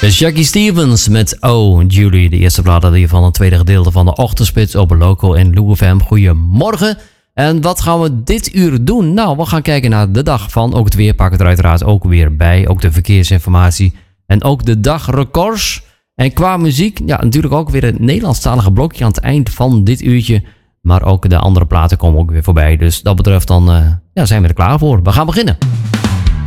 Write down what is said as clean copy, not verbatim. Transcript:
Jackie Stevens met Oh Julie. De eerste plaat van het tweede gedeelte van de Ochtendspits op Local en Lou FM. Goedemorgen. En wat gaan we dit uur doen? Nou, we gaan kijken naar de dag van. Ook het weer pakken er uiteraard ook weer bij. Ook de verkeersinformatie. En ook de dagrecords. En qua muziek, ja, natuurlijk ook weer een Nederlandstalige blokje aan het eind van dit uurtje. Maar ook de andere platen komen ook weer voorbij. Dus dat betreft dan zijn we er klaar voor. We gaan beginnen.